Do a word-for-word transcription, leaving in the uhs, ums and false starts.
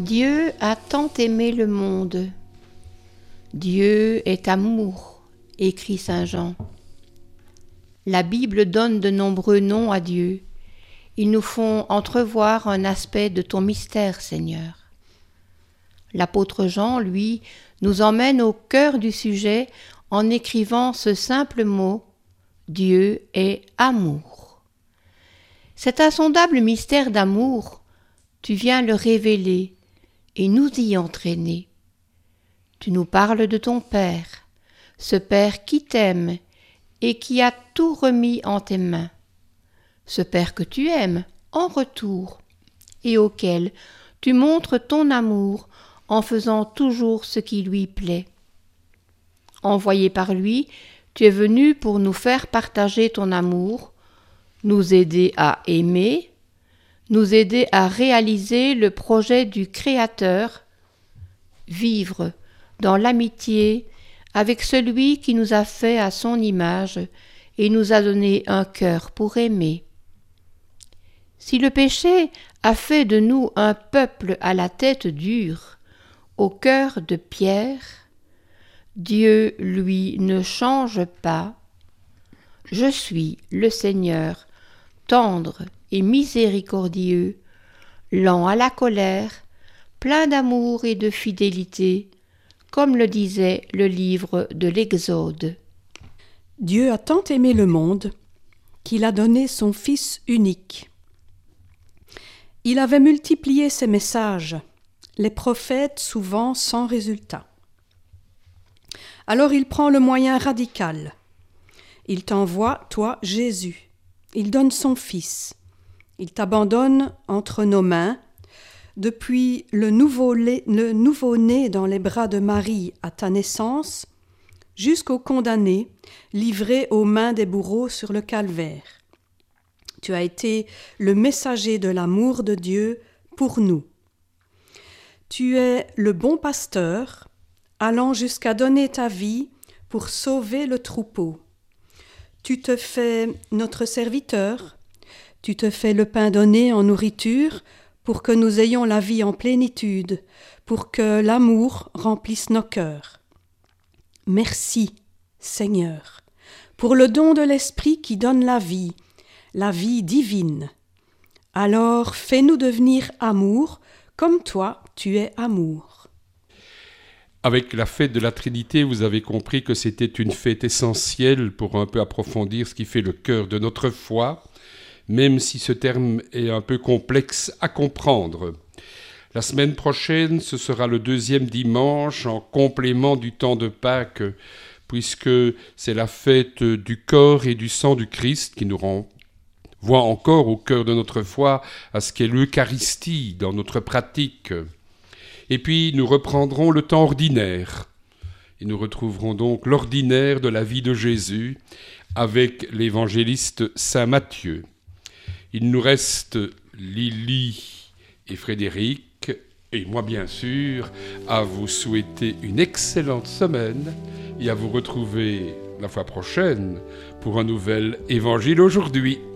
Dieu a tant aimé le monde. Dieu est amour, écrit saint Jean. La Bible donne de nombreux noms à Dieu. Ils nous font entrevoir un aspect de ton mystère, Seigneur. L'apôtre Jean, lui, nous emmène au cœur du sujet en écrivant ce simple mot « Dieu est amour ». Cet insondable mystère d'amour, tu viens le révéler et nous y entraîner. Tu nous parles de ton Père, ce Père qui t'aime et qui a tout remis en tes mains, ce Père que tu aimes en retour et auquel tu montres ton amour en faisant toujours ce qui lui plaît. Envoyé par lui, tu es venu pour nous faire partager ton amour, nous aider à aimer, nous aider à réaliser le projet du Créateur, vivre dans l'amitié avec celui qui nous a fait à son image et nous a donné un cœur pour aimer. Si le péché a fait de nous un peuple à la tête dure, au cœur de pierre, Dieu, lui, ne change pas. Je suis le Seigneur, tendre et miséricordieux, lent à la colère, plein d'amour et de fidélité, comme le disait le livre de l'Exode. Dieu a tant aimé le monde qu'il a donné son Fils unique. Il avait multiplié ses messages, les prophètes souvent sans résultat. Alors il prend le moyen radical. Il t'envoie, toi, Jésus. Il donne son Fils. Il t'abandonne entre nos mains. Depuis le nouveau-né, le nouveau-né dans les bras de Marie à ta naissance, jusqu'au condamné, livré aux mains des bourreaux sur le calvaire. Tu as été le messager de l'amour de Dieu pour nous. Tu es le bon pasteur, allant jusqu'à donner ta vie pour sauver le troupeau. Tu te fais notre serviteur, tu te fais le pain donné en nourriture pour que nous ayons la vie en plénitude, pour que l'amour remplisse nos cœurs. Merci, Seigneur, pour le don de l'Esprit qui donne la vie, la vie divine. Alors fais-nous devenir amour, comme toi tu es amour. Avec la fête de la Trinité, vous avez compris que c'était une fête essentielle pour un peu approfondir ce qui fait le cœur de notre foi, même si ce terme est un peu complexe à comprendre. La semaine prochaine, ce sera le deuxième dimanche en complément du temps de Pâques, puisque c'est la fête du corps et du sang du Christ qui nous renvoie encore au cœur de notre foi à ce qu'est l'Eucharistie dans notre pratique. Et puis nous reprendrons le temps ordinaire, et nous retrouverons donc l'ordinaire de la vie de Jésus avec l'évangéliste Saint Matthieu. Il nous reste Lily et Frédéric, et moi bien sûr, à vous souhaiter une excellente semaine et à vous retrouver la fois prochaine pour un nouvel Évangile aujourd'hui.